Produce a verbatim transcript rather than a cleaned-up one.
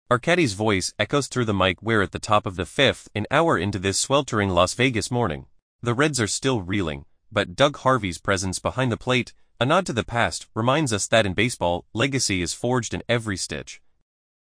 Arcadi's voice echoes through the mic. We're at the top of the fifth, an hour into this sweltering Las Vegas morning. The Reds are still reeling, but Doug Harvey's presence behind the plate, a nod to the past, reminds us that in baseball, legacy is forged in every stitch.